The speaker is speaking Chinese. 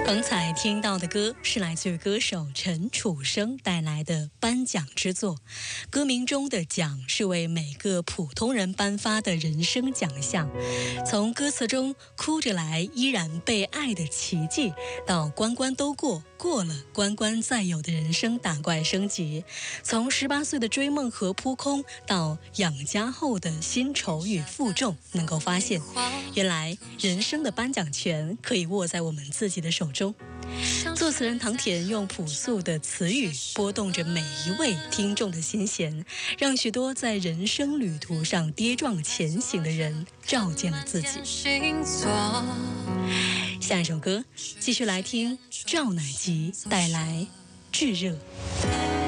刚才听到的歌是来自于歌手陈楚生带来的颁奖之作，歌名中的奖是为每个普通人颁发的人生奖项。从歌词中哭着来依然被爱的奇迹，到关关都过了关关再有的人生打怪升级，从18岁的追梦和扑空到养家后的新愁与负重，能够发现原来人生的颁奖权可以握在我们自己的手中。作词人唐田用朴素的词语拨动着每一位听众的心弦，让许多在人生旅途上跌撞前行的人照见了自己。下一首歌继续来听赵乃吉带来炙热。